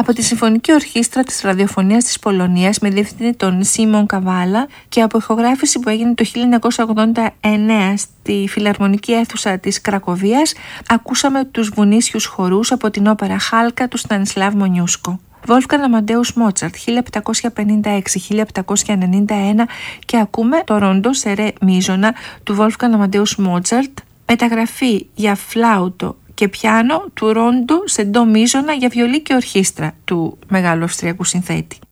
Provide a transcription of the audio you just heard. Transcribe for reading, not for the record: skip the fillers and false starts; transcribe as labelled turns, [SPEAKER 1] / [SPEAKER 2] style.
[SPEAKER 1] από τη Συμφωνική Ορχήστρα της Ραδιοφωνίας της Πολωνίας με διευθυντή τον Σίμον Καβάλα και από ηχογράφηση που έγινε το 1989 στη Φιλαρμονική Αίθουσα της Κρακοβίας, ακούσαμε τους βουνίσιους χορούς από την όπερα Χάλκα του Στανισλάβ Μονιούσκο. Βόλφγκανγκ Αμαντέους Μότσαρτ 1756-1791 και ακούμε το ρόντο σε ρε μίζωνα του Βόλφγκανγκ Αμαντέους Μότσαρτ, μεταγραφή για φλάουτο και πιάνο του ρόντο σε ντο μίζωνα για βιολί και ορχήστρα του μεγάλου αυστριακού συνθέτη.